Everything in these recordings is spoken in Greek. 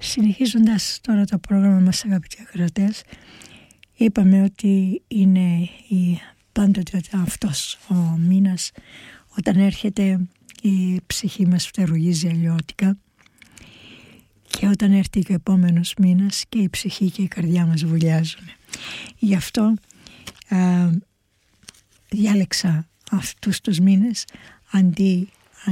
Συνεχίζοντας τώρα το πρόγραμμα μας, αγαπητοί ακροατές, είπαμε ότι είναι πάντοτε αυτός ο μήνας όταν έρχεται η ψυχή μας φτερουγίζει αλλιώτικα, και όταν έρθει και ο επόμενος μήνας και η ψυχή και η καρδιά μας βουλιάζουν. Γι' αυτό διάλεξα αυτούς τους μήνες, αντί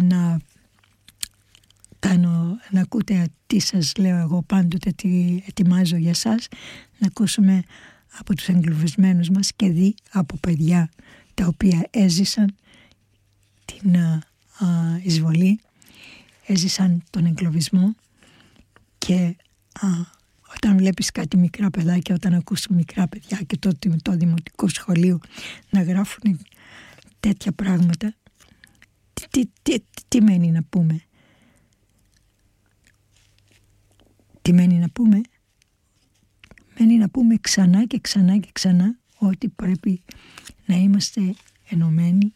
να ακούτε τι σας λέω εγώ πάντοτε, τι ετοιμάζω για σας, να ακούσουμε από τους εγκλωβισμένους μας και δει από παιδιά τα οποία έζησαν την εισβολή, έζησαν τον εγκλωβισμό. Και όταν βλέπεις κάτι μικρά παιδάκια, όταν ακούς μικρά παιδιά και το δημοτικό σχολείο να γράφουν τέτοια πράγματα, τι μένει να πούμε? Τι μένει να πούμε? Μένει να πούμε ξανά και ξανά και ξανά ότι πρέπει να είμαστε ενωμένοι,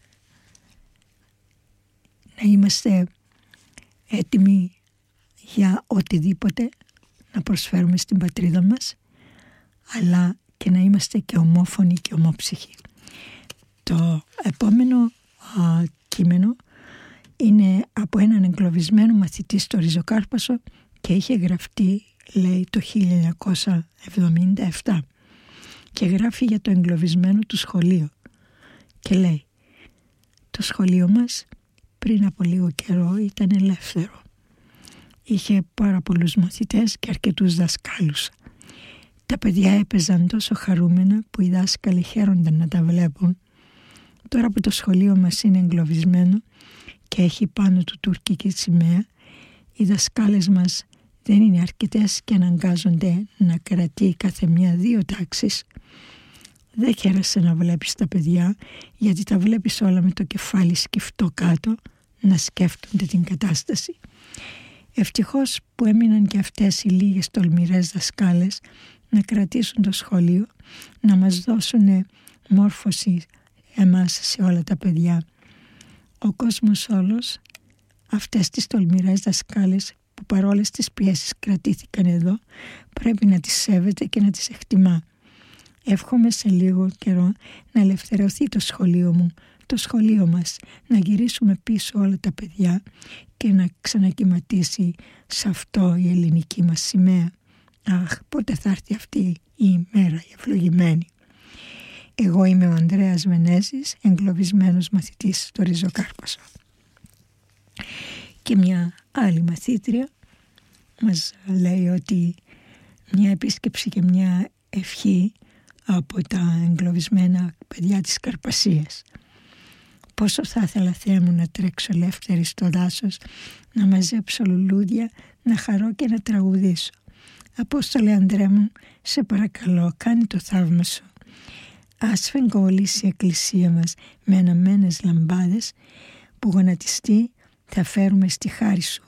να είμαστε έτοιμοι για οτιδήποτε να προσφέρουμε στην πατρίδα μας, αλλά και να είμαστε και ομόφωνοι και ομόψυχοι. Το επόμενο κείμενο είναι από έναν εγκλωβισμένο μαθητή στο Ριζοκάρπασο και είχε γραφτεί, λέει, το 1977, και γράφει για το εγκλωβισμένο του σχολείο και λέει: το σχολείο μας πριν από λίγο καιρό ήταν ελεύθερο. Είχε πάρα πολλούς μαθητές και αρκετούς δασκάλους. Τα παιδιά έπαιζαν τόσο χαρούμενα που οι δάσκαλοι χαίρονταν να τα βλέπουν. Τώρα που το σχολείο μας είναι εγκλωβισμένο και έχει πάνω του τουρκική σημαία, οι δασκάλες μας δεν είναι αρκετές και αναγκάζονται να κρατεί κάθε μία 2 τάξεις. Δεν χαίρεσαι να βλέπεις τα παιδιά, γιατί τα βλέπεις όλα με το κεφάλι σκυφτό κάτω, να σκέφτονται την κατάσταση. Ευτυχώς που έμειναν και αυτές οι λίγες τολμηρές δασκάλες να κρατήσουν το σχολείο, να μας δώσουν μόρφωση εμάς σε όλα τα παιδιά. Ο κόσμος όλος, αυτές τις τολμηρές δασκάλες που παρόλες τις πιέσεις κρατήθηκαν εδώ, πρέπει να τις σέβεται και να τις εκτιμά. Εύχομαι σε λίγο καιρό να ελευθερωθεί το σχολείο μου, το σχολείο μας, να γυρίσουμε πίσω όλα τα παιδιά και να ξανακυματίσει σε αυτό η ελληνική μας σημαία. Αχ, πότε θα έρθει αυτή η ημέρα η ευλογημένη. Εγώ είμαι ο Ανδρέας Βενέζης, εγκλωβισμένος μαθητής στο Ριζοκάρπασο. Και μια άλλη μαθήτρια μας λέει ότι μια επίσκεψη και μια ευχή από τα εγκλωβισμένα παιδιά της Καρπασίας. Πόσο θα ήθελα, Θεέ μου, να τρέξω ελεύθερη στο δάσος, να μαζέψω λουλούδια, να χαρώ και να τραγουδήσω. Απόστολε Ανδρέ μου, σε παρακαλώ, κάνει το θαύμα σου. Ας φεγγολήσει η εκκλησία μας με αναμένες λαμπάδες, που γονατιστή θα φέρουμε στη χάρη σου.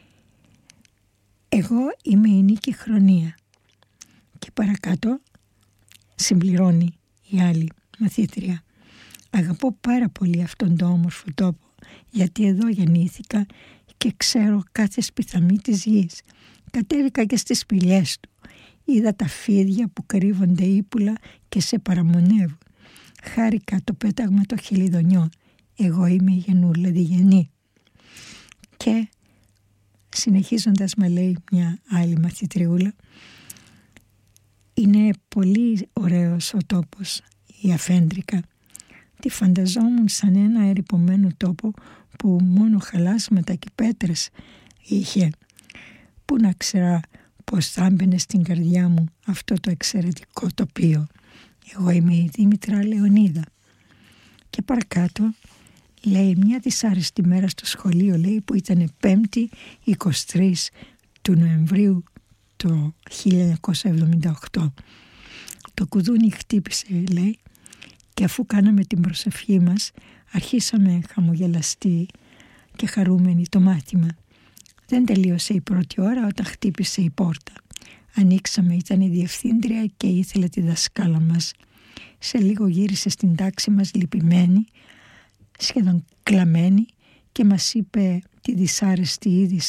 Εγώ είμαι η Νίκη Χρονία. Και παρακάτω συμπληρώνει η άλλη μαθήτρια. Αγαπώ πάρα πολύ αυτόν τον όμορφο τόπο, γιατί εδώ γεννήθηκα και ξέρω κάθε σπιθαμή της γης. Κατέβηκα και στις σπηλιές του. Είδα τα φίδια που κρύβονται ύπουλα και σε παραμονεύουν. Χάρηκα το πέταγμα το χελιδονιό. Εγώ είμαι η γενούλα διγενή. Και συνεχίζοντας με λέει μια άλλη μαθητριούλα, είναι πολύ ωραίος ο τόπος, η Αφέντρικα. Τη φανταζόμουν σαν ένα ερειπωμένο τόπο που μόνο χαλάσματα και πέτρες είχε. Πού να ξέρα πως θα έμπαινε στην καρδιά μου αυτό το εξαιρετικό τοπίο. Εγώ είμαι η Δήμητρα Λεωνίδα. Και παρακάτω λέει μια δυσάρεστη μέρα στο σχολείο, λέει, που ήταν 5η 23 του Νοεμβρίου το 1978. Το κουδούνι χτύπησε, λέει, και αφού κάναμε την προσευχή μας, αρχίσαμε χαμογελαστοί και χαρούμενοι το μάθημα. Δεν τελείωσε η πρώτη ώρα όταν χτύπησε η πόρτα. Ανοίξαμε, ήταν η διευθύντρια και ήθελε τη δασκάλα μας. Σε λίγο γύρισε στην τάξη μας λυπημένη, σχεδόν κλαμμένη, και μας είπε τη δυσάρεστη είδηση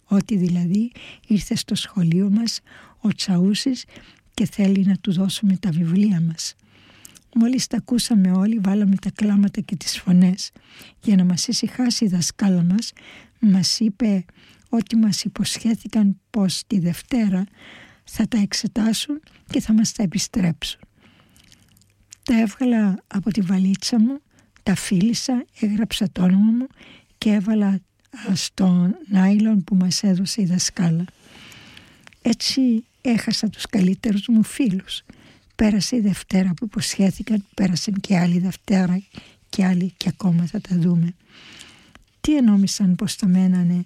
Ότι δηλαδή ήρθε στο σχολείο μας ο Τσαούσης και θέλει να του δώσουμε τα βιβλία μας. Μόλις τα ακούσαμε όλοι, βάλαμε τα κλάματα και τις φωνές. Για να μας ησυχάσει η δασκάλα μας είπε ότι μας υποσχέθηκαν πως τη Δευτέρα θα τα εξετάσουν και θα μας τα επιστρέψουν. Τα έβγαλα από τη βαλίτσα μου, τα φίλησα, έγραψα το όνομα μου και έβαλα στο νάιλον που μας έδωσε η δασκάλα. Έτσι έχασα τους καλύτερους μου φίλους. Πέρασε η Δευτέρα που υποσχέθηκαν, πέρασε και άλλη Δευτέρα και άλλη και ακόμα θα τα δούμε. Τι ενόμισαν πως τα μένανε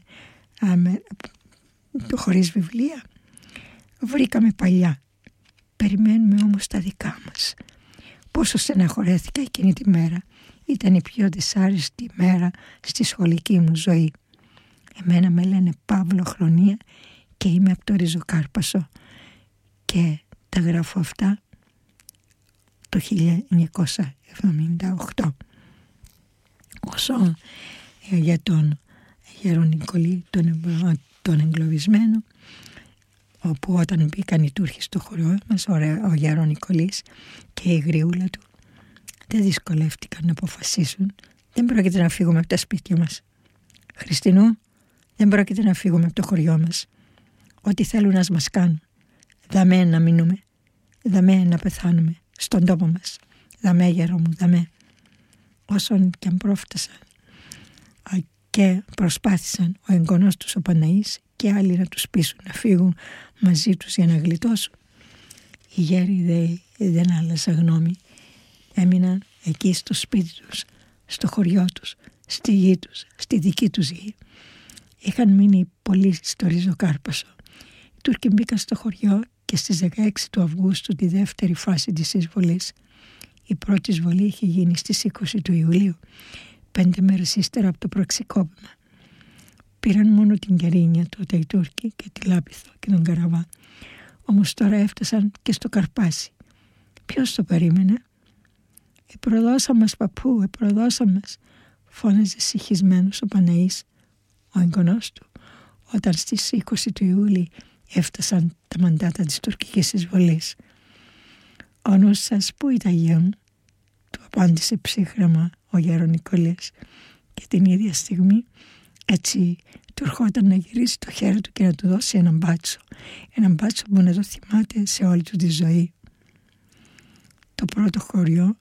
χωρίς βιβλία? Βρήκαμε παλιά. Περιμένουμε όμως τα δικά μας. Πόσο στεναχωρέθηκα εκείνη τη μέρα. Ήταν η πιο δυσάρεστη μέρα στη σχολική μου ζωή. Εμένα με λένε Παύλο Χρονία και είμαι από το Ριζοκάρπασο και τα γράφω αυτά το 1978. Όσο για τον Γερονικολή, τον εγκλωβισμένο, όπου όταν μπήκαν οι Τούρκοι στο χωριό μας, ο Γερονικολής και η γριούλα του δεν δυσκολεύτηκαν να αποφασίσουν. Δεν πρόκειται να φύγουμε από τα σπίτια μας. Χριστινού, δεν πρόκειται να φύγουμε από το χωριό μας. Ό,τι θέλουν να μας κάνουν. Δαμέ να μείνουμε, δαμέ να πεθάνουμε στον τόπο μας. Δαμέ γέρο μου, δαμέ. Όσον και αν πρόφτασαν και προσπάθησαν ο εγγονός τους ο Παναής και άλλοι να τους πείσουν να φύγουν μαζί τους για να γλιτώσουν, οι γέροι δεν άλλαζαν γνώμη. Έμειναν εκεί στο σπίτι τους, στο χωριό τους, στη γη τους, στη δική τους γη. Είχαν μείνει πολλοί στο Ριζοκάρπασο. Οι Τούρκοι μπήκαν στο χωριό και στις 16 του Αυγούστου τη δεύτερη φάση της εισβολής. Η πρώτη εισβολή είχε γίνει στις 20 του Ιουλίου, 5 μέρες ύστερα από το προεξικόπημα. Πήραν μόνο την Κερίνια τότε οι Τούρκοι και τη Λάπιθο και τον Καραβά. Όμως τώρα έφτασαν και στο Καρπάσι. Ποιος το περίμενε? «Η προδόσα μας παππού, η προδόσα μας», φώναζε συχισμένος ο Παναής, ο εγγονός του, όταν στις 20 του Ιούλη έφτασαν τα μαντάτα της τουρκικής εισβολής. «Ο νους σας πού ήταν, γιο μου?» του απάντησε ψύχραμα ο Γερονικολής, και την ίδια στιγμή έτσι του ερχόταν να γυρίσει το χέρι του και να του δώσει έναν μπάτσο που να το θυμάται σε όλη του τη ζωή. Το πρώτο χωριό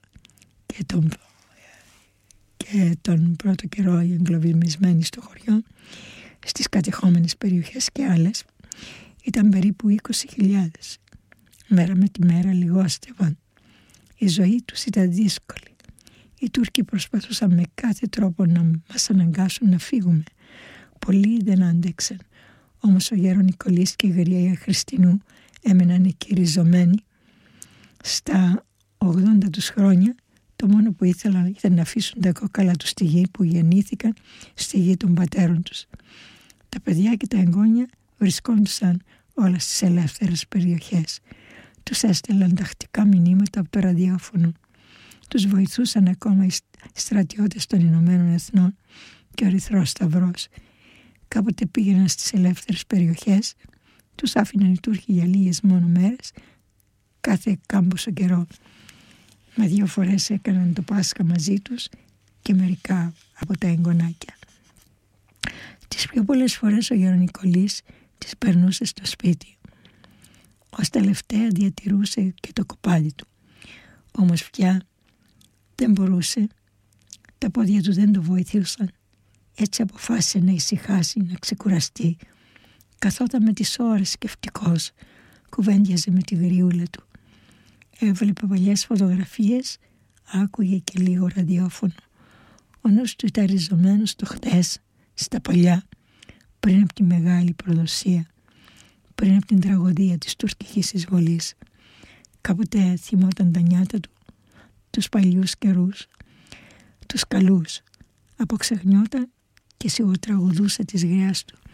και τον πρώτο καιρό οι εγκλωβισμένοι στο χωριό, στις κατεχόμενες περιοχές και άλλες, ήταν περίπου 20.000. Μέρα με τη μέρα λιγόστευαν. Η ζωή τους ήταν δύσκολη. Οι Τούρκοι προσπαθούσαν με κάθε τρόπο να μας αναγκάσουν να φύγουμε. Πολλοί δεν άντεξαν. Όμως ο Γερονικολής και η γριά Χριστινού έμεναν εκεί ριζωμένοι. Στα 80 τους χρόνια το μόνο που ήθελαν ήταν να αφήσουν τα κόκαλα τους στη γη που γεννήθηκαν, στη γη των πατέρων τους. Τα παιδιά και τα εγγόνια βρισκόντουσαν όλα στις ελεύθερες περιοχές. Τους έστελναν τακτικά μηνύματα από το ραδιόφωνο. Τους βοηθούσαν ακόμα οι στρατιώτες των Ηνωμένων Εθνών και ο Ερυθρός Σταυρός. Κάποτε πήγαιναν στις ελεύθερες περιοχές, τους άφηναν οι Τούρκοι για λίγες μόνο μέρες, κάθε κάμποσο καιρό. Μα 2 φορές έκαναν το Πάσχα μαζί τους και μερικά από τα εγγονάκια. Τις πιο πολλές φορές ο Γερονικολής τις περνούσε στο σπίτι. Ως τελευταία διατηρούσε και το κοπάδι του. Όμως πια δεν μπορούσε, τα πόδια του δεν το βοηθούσαν. Έτσι αποφάσισε να ησυχάσει, να ξεκουραστεί. Καθόταν με τις ώρες σκεφτικός, κουβέντιαζε με τη γριούλα του. Έβλεπε παλιές φωτογραφίες, άκουγε και λίγο ραδιόφωνο. Ο νους του ήταν ριζωμένος στο χτες, στα παλιά, πριν από τη μεγάλη προδοσία, πριν από την τραγωδία της τουρκικής εισβολής. Κάποτε θυμόταν τα νιάτα του, τους παλιούς καιρούς, τους καλούς. Αποξεχνιόταν και σιγοτραγουδούσε της γριάς του.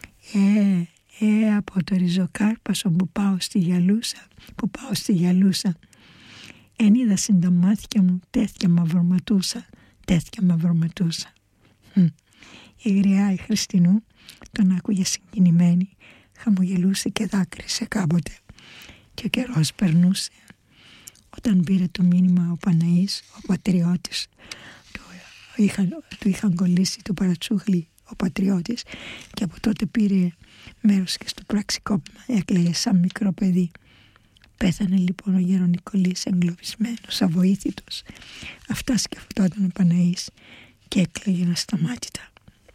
Από το Ριζοκάρπασο που πάω στη Γιαλούσα, εν είδα συν τα μάτια μου τέτοια μαυροματούσα. Η γριά η Χριστινού τον άκουγε συγκινημένη, χαμογελούσε και δάκρυσε κάποτε. Και ο καιρός περνούσε. Όταν πήρε το μήνυμα ο Παναής, ο πατριώτης, του είχαν κολλήσει το παρατσούχλι ο πατριώτης, και από τότε πήρε μέρος και στο πραξικόπημα, έκλαιγε σαν μικρό παιδί. Πέθανε λοιπόν ο Γερονικολής εγκλωβισμένος, αβοήθητος. Αυτά σκεφτόταν ο Παναής και έκλαιγε ασταμάτητα.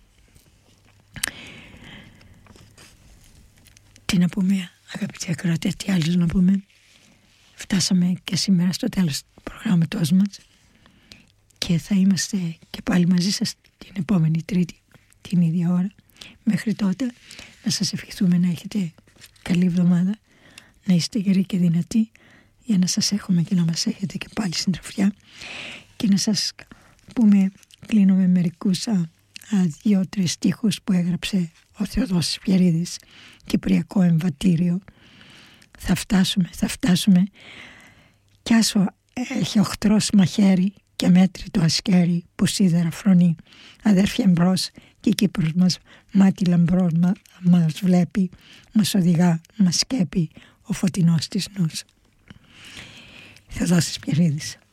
Τι να πούμε, αγαπητοί ακροατές, τι άλλους να πούμε? Φτάσαμε και σήμερα στο τέλος του προγράμματός μας και θα είμαστε και πάλι μαζί σας την επόμενη Τρίτη, την ίδια ώρα. Μέχρι τότε να σας ευχηθούμε να έχετε καλή εβδομάδα, να είστε γεροί και δυνατοί, για να σας έχουμε και να μας έχετε και πάλι συντροφιά, και να σας πούμε, κλείνω με μερικούς 2-3 στίχους που έγραψε ο Θεοδόσης Πιερίδης, Κυπριακό Εμβατήριο. Θα φτάσουμε κι άσο έχει οχτρός μαχαίρι και μέτρητο ασκέρι που σίδερα φρονεί. Αδέρφια εμπρός και η Κύπρος μας μάτι λαμπρός μας βλέπει, μας οδηγά, μας σκέπει ο φωτεινός της νους. Θεοδόσης Πιερίδης.